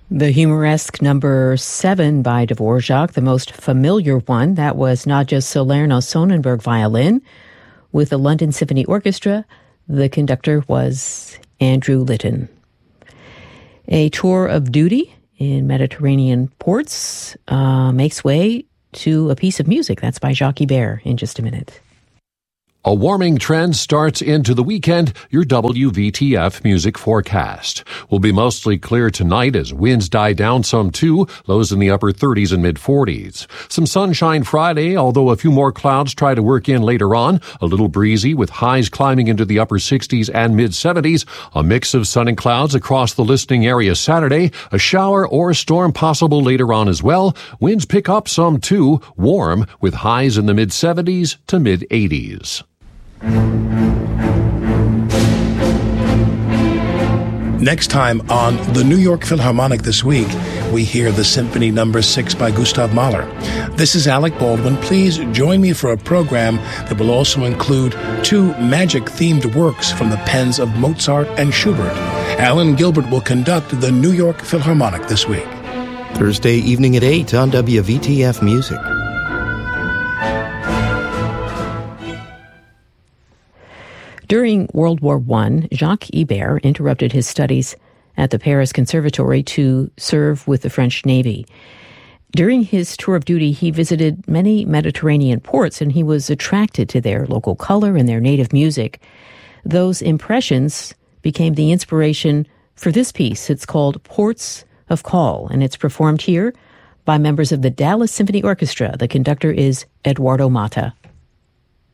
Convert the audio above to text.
The humoresque number 7 by Dvorak, the most familiar one, that was Nadja Salerno-Sonnenberg violin. With the London Symphony Orchestra, the conductor was Andrew Litton. A tour of duty in Mediterranean ports makes way to a piece of music. That's by Jacques Ibert in just a minute. A warming trend starts into the weekend. Your WVTF music forecast will be mostly clear tonight as winds die down some too, lows in the upper 30s and mid-40s. Some sunshine Friday, although a few more clouds try to work in later on. A little breezy with highs climbing into the upper 60s and mid-70s. A mix of sun and clouds across the listening area Saturday. A shower or a storm possible later on as well. Winds pick up some too, warm with highs in the mid-70s to mid-80s. Next time on the New York Philharmonic This Week, we hear the Symphony No. 6 by Gustav Mahler. This is Alec Baldwin. Please join me for a program that will also include 2 magic-themed works from the pens of Mozart and Schubert. Alan Gilbert will conduct the New York Philharmonic This Week. Thursday evening at 8 on WVTF Music. During World War I, Jacques Ibert interrupted his studies at the Paris Conservatory to serve with the French Navy. During his tour of duty, he visited many Mediterranean ports, and he was attracted to their local color and their native music. Those impressions became the inspiration for this piece. It's called Ports of Call, and it's performed here by members of the Dallas Symphony Orchestra. The conductor is Eduardo Mata.